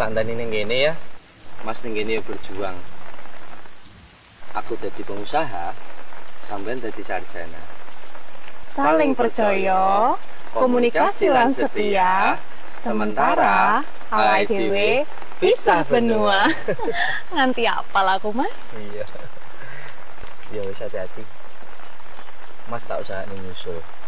tandani ning kene ya. Mas ning kene berjuang. Aku jadi pengusaha, sampean jadi sarjana. Saling percaya, komunikasi lan setia, sementara awake dhewe pisah benua. Nganti apal aku, Mas? Iya. Ya wis hati-hati. Mas tak usah nyusul.